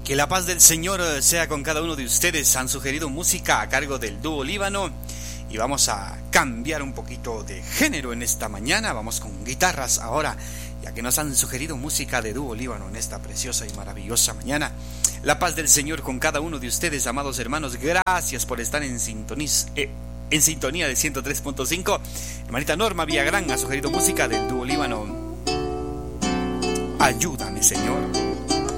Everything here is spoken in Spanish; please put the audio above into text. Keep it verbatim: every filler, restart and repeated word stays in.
Que la paz del Señor sea con cada uno de ustedes. Han sugerido música a cargo del dúo Líbano y vamos a cambiar un poquito de género en esta mañana. Vamos con guitarras ahora, ya que nos han sugerido música de dúo Líbano en esta preciosa y maravillosa mañana. La paz del Señor con cada uno de ustedes, amados hermanos. Gracias por estar en sintonía, eh, en sintonía de ciento tres punto cinco. Hermanita Norma Villagrán ha sugerido música del dúo Líbano. Ayúdame, Señor.